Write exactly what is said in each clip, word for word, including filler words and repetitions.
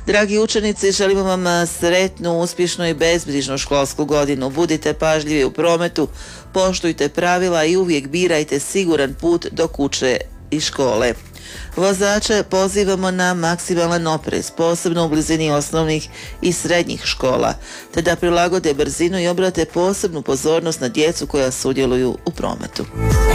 Dragi učenici, želimo vam sretnu, uspješnu i bezbrižnu školsku godinu. Budite pažljivi u prometu, poštujte pravila i uvijek birajte siguran put do kuće i škole. Vozače pozivamo na maksimalan oprez, posebno u blizini osnovnih i srednjih škola, te da prilagode brzinu i obrate posebnu pozornost na djecu koja sudjeluju u prometu.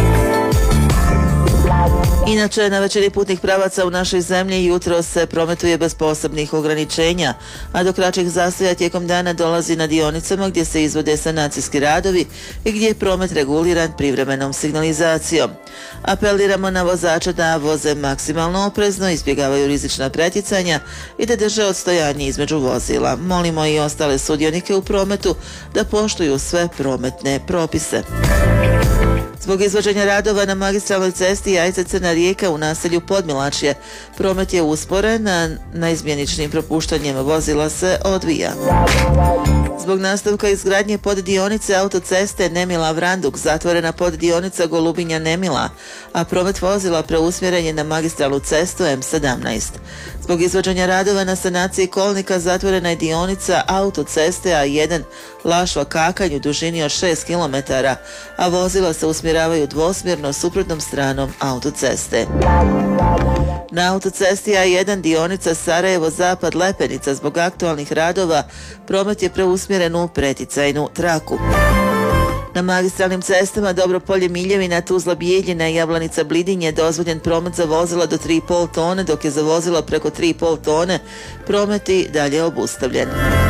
Inače, na većini putnih pravaca u našoj zemlji jutro se prometuje bez posebnih ograničenja, a do kraćih zastoja tijekom dana dolazi na dionicama gdje se izvode sanacijski radovi i gdje je promet reguliran privremenom signalizacijom. Apeliramo na vozače da voze maksimalno oprezno, izbjegavaju rizična pretjecanja i da drže odstojanje između vozila. Molimo i ostale sudionike u prometu da poštuju sve prometne propise. Zbog izvođenja radova na magistralnoj cesti Jajce-Crna Rijeka u naselju Podmilačje, promet je usporen, a naizmjeničnim propuštanjem vozila se odvija. Zbog nastavka izgradnje poddionice autoceste Nemila-Vranduk zatvorena poddionica Golubinja-Nemila, a promet vozila preusmjeren je na magistralnu cestu M sedamnaest. Zbog izvođenja radova na sanaciji kolnika zatvorena je dionica autoceste A jedan Lašva-Kakanj u dužini od šest kilometara, a vozila se usmjeravaju dvosmjerno suprotnom stranom autoceste. Na autocesti A jedan dionica Sarajevo-Zapad Lepenica zbog aktualnih radova promet je preusmjeren u preticajnu traku. Na magistralnim cestama Dobropolje-Miljevina, Tuzla-Bijeljina i Jablanica-Blidinje je dozvoljen promet za vozila do tri i pol tone, dok je za vozila preko tri i pol tone promet i dalje obustavljen.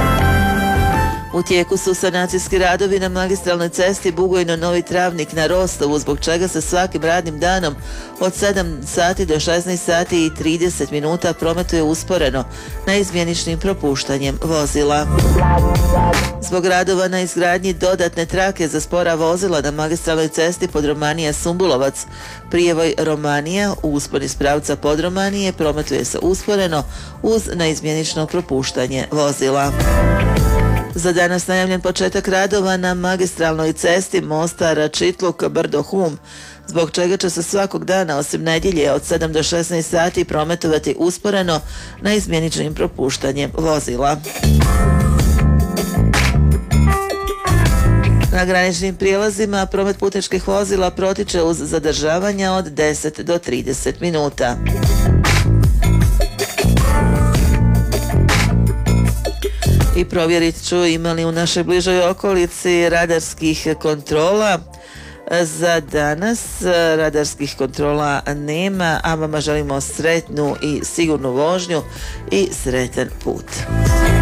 U tijeku su sanacijski radovi na magistralnoj cesti Bugojno-Novi Travnik na Rostovu, zbog čega se svakim radnim danom od sedam sati do šesnaest sati i trideset minuta prometuje usporeno naizmjeničnim propuštanjem vozila. Zbog radova na izgradnji dodatne trake za spora vozila na magistralnoj cesti Podromanija-Sumbulovac, prijevoj Romanija u uspon iz pravca Podromanije prometuje se usporeno uz naizmjenično propuštanje vozila. Za danas najavljen početak radova na magistralnoj cesti Mostar-Čitluk-Brdo-Hum, zbog čega će se svakog dana osim nedjelje od sedam do šesnaest sati prometovati usporeno naizmjeničnim propuštanjem vozila. Na graničnim prijelazima promet putničkih vozila protiče uz zadržavanja od deset do trideset minuta. I provjerit ću ima li u našoj bližoj okolici radarskih kontrola. Za danas radarskih kontrola nema, a vama želimo sretnu i sigurnu vožnju i sretan put.